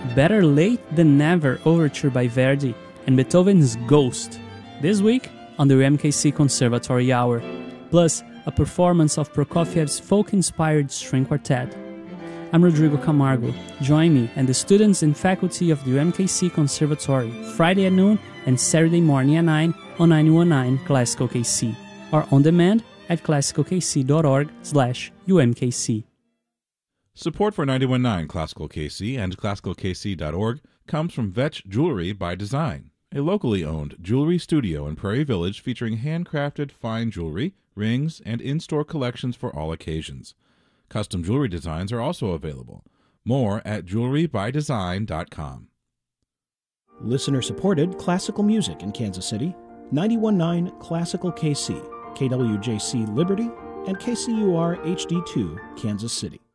Better Late Than Never Overture by Verdi, and Beethoven's Ghost, this week on the UMKC Conservatory Hour, plus a performance of Prokofiev's folk-inspired string quartet. I'm Rodrigo Camargo. Join me and the students and faculty of the UMKC Conservatory Friday at noon and Saturday morning at 9 on 919 Classical KC, or on demand at classicalkc.org/UMKC. Support for 919 Classical KC and classicalkc.org comes from Vetch Jewelry by Design, a locally owned jewelry studio in Prairie Village featuring handcrafted fine jewelry, rings, and in-store collections for all occasions. Custom jewelry designs are also available. More at jewelrybydesign.com. Listener-supported classical music in Kansas City, 919 Classical KC, KWJC Liberty, and KCUR HD2, Kansas City.